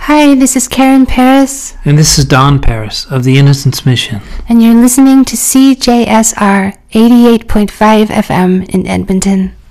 Hi, this is Karen Paris. And this is Don Paris of the Innocence Mission. And you're listening to CJSR 88.5 FM in Edmonton.